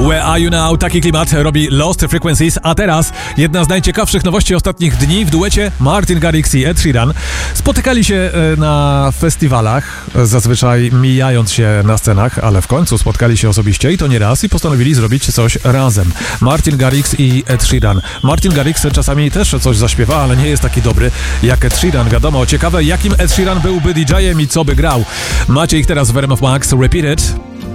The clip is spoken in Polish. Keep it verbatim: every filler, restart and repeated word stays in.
Where Are You Now? Taki klimat robi Lost Frequencies, a teraz jedna z najciekawszych nowości ostatnich dni w duecie Martin Garrix i Ed Sheeran. Spotykali się na festiwalach, zazwyczaj mijając się na scenach, ale w końcu spotkali się osobiście i to nie raz i postanowili zrobić coś razem. Martin Garrix i Ed Sheeran. Martin Garrix czasami też coś zaśpiewa, ale nie jest taki dobry jak Ed Sheeran. Wiadomo, ciekawe jakim Ed Sheeran byłby D J-em i co by grał. Macie ich teraz w R M F Max Repeated.